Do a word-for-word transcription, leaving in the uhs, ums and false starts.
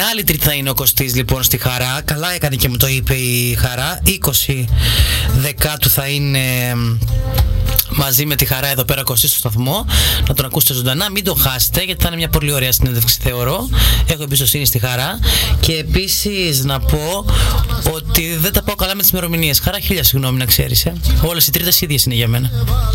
Την άλλη Τρίτη θα είναι ο Κωστής λοιπόν στη Χαρά. Καλά έκανε και μου το είπε η Χαρά. είκοσι Δεκάτου θα είναι μαζί με τη Χαρά εδώ πέρα Κωστή στο σταθμό. Να τον ακούσετε ζωντανά, μην τον χάσετε, γιατί θα είναι μια πολύ ωραία συνέντευξη, θεωρώ. Έχω εμπιστοσύνη στη Χαρά. Και επίσης να πω ότι δεν τα πάω καλά με τις ημερομηνίες. Χαρά, χίλια συγγνώμη, να ξέρεις. Ε. Όλες οι τρίτες ίδιες είναι για μένα.